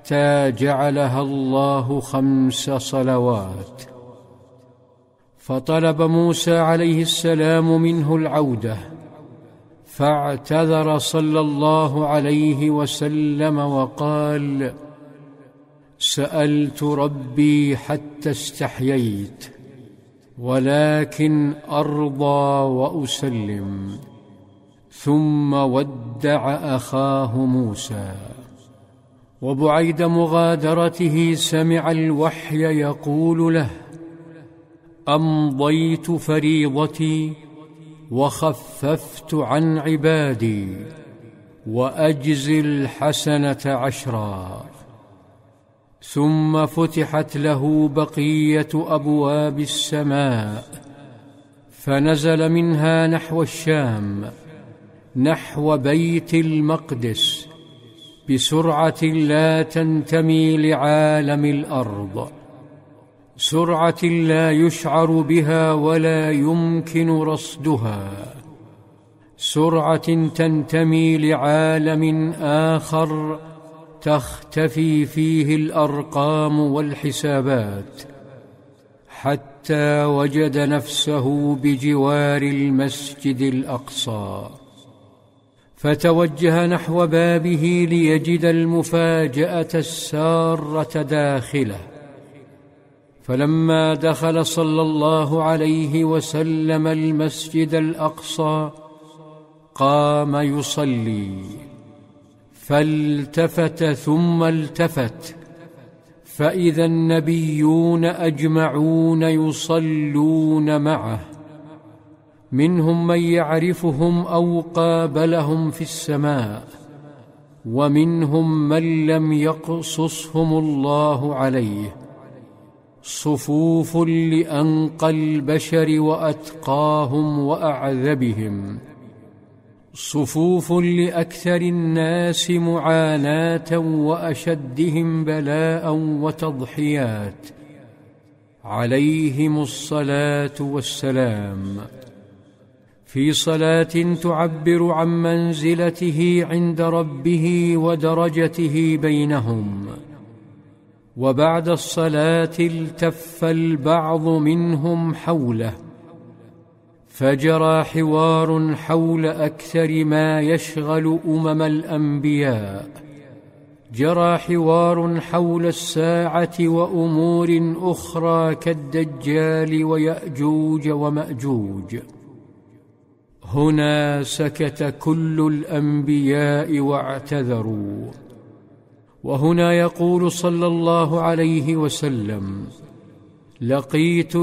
حتى جعلها الله 5 صلوات. فطلب موسى عليه السلام منه العودة، فاعتذر صلى الله عليه وسلم وقال: سألت ربي حتى استحييت، ولكن أرضى وأسلم. ثم ودع أخاه موسى. وبعيد مغادرته سمع الوحي يقول له: أمضيت فريضتي وخففت عن عبادي، وأجزي الحسنة 10. ثم فتحت له بقية أبواب السماء، فنزل منها نحو الشام، نحو بيت المقدس، بسرعة لا تنتمي لعالم الأرض، سرعة لا يشعر بها ولا يمكن رصدها، سرعة تنتمي لعالم آخر تختفي فيه الأرقام والحسابات، حتى وجد نفسه بجوار المسجد الأقصى، فتوجه نحو بابه ليجد المفاجأة السارة داخله. فلما دخل صلى الله عليه وسلم المسجد الأقصى قام يصلي، فالتفت ثم التفت، فإذا النبيون أجمعون يصلون معه، منهم من يعرفهم أو قابلهم في السماء، ومنهم من لم يقصصهم الله عليه، صفوف لأنقى البشر وأتقاهم وأعذبهم، صفوف لأكثر الناس معاناة وأشدهم بلاء وتضحيات، عليهم الصلاة والسلام، في صلاة تعبر عن منزلته عند ربه ودرجته بينهم. وبعد الصلاة التف البعض منهم حوله، فجرى حوار حول أكثر ما يشغل الأنبياء، جرى حوار حول الساعة وأمور أخرى كالدجال ويأجوج ومأجوج. هنا سكت كل الأنبياء واعتذروا. وهنا يقول صلى الله عليه وسلم: لقيت